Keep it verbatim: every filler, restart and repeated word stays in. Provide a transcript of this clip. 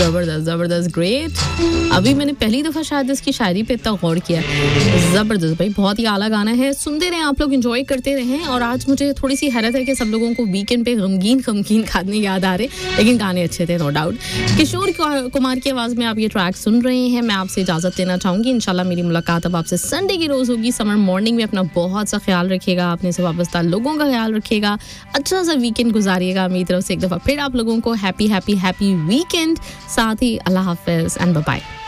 ज़बरदस्त ज़बरदस्त ग्रेट। अभी मैंने पहली दफ़ा शायद इसकी शायरी पे इतना गौर किया। ज़बरदस्त भाई, बहुत ही आला गाना है। सुनते रहें आप लोग, एंजॉय करते रहें। और आज मुझे थोड़ी सी हैरत है कि सब लोगों को वीकेंड पे गमगीन गमगीन खाने याद आ रहे, लेकिन गाने अच्छे थे नो डाउट। किशोर कुमार की आवाज़ में आप ये ट्रैक सुन रहे हैं। मैं आपसे इजाज़त लेना चाहूँगी। इंशाल्लाह मेरी मुलाकात अब आपसे संडे की रोज़ होगी। समर मॉर्निंग में अपना बहुत सा ख्याल रखिएगा, अपने से वाबस्ता लोगों का ख्याल रखिएगा, अच्छा सा वीकेंड गुजारिएगा। मेरी तरफ से एक दफ़ा फिर आप लोगों को हैप्पी हैप्पी हैप्पी वीकेंड। साथ ही अल्लाह हाफ़िज़ एंड बाय बाय।